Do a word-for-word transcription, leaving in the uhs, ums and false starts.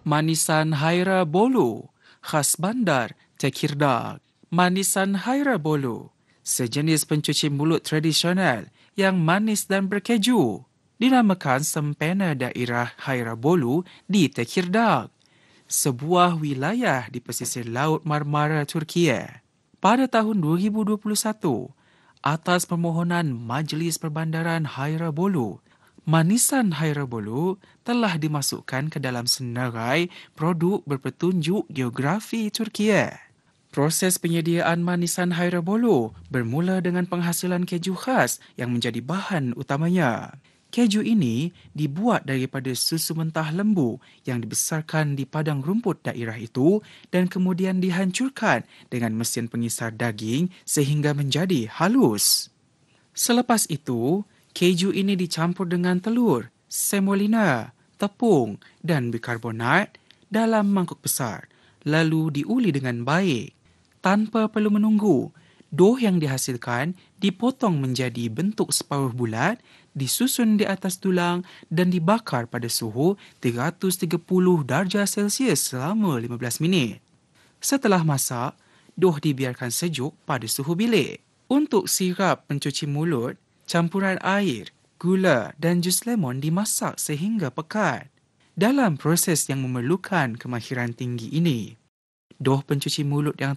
Manisan Haira Bolu, khas bandar Tekirdar. Manisan Haira Bolu, sejenis pencuci mulut tradisional yang manis dan berkeju, dinamakan Sempena Daerah Haira Bolu di Tekirdar, sebuah wilayah di pesisir Laut Marmara, Turkiye. Pada tahun dua ribu dua puluh satu, atas permohonan Majlis Perbandaran Haira Bolu, Manisan Haira Bolu telah dimasukkan ke dalam senarai produk berpetunjuk geografi Turkiye. Proses penyediaan manisan Haira Bolu bermula dengan penghasilan keju khas yang menjadi bahan utamanya. Keju ini dibuat daripada susu mentah lembu yang dibesarkan di padang rumput daerah itu dan kemudian dihancurkan dengan mesin pengisar daging sehingga menjadi halus. Selepas itu, keju ini dicampur dengan telur, semolina, tepung dan bikarbonat dalam mangkuk besar, lalu diuli dengan baik. Tanpa perlu menunggu, dough yang dihasilkan dipotong menjadi bentuk separuh bulat, disusun di atas tulang dan dibakar pada suhu tiga ratus tiga puluh darjah Celsius selama lima belas minit. Setelah masak, dough dibiarkan sejuk pada suhu bilik. Untuk sirap pencuci mulut, campuran air, gula dan jus lemon dimasak sehingga pekat. Dalam proses yang memerlukan kemahiran tinggi ini, dough pencuci mulut yang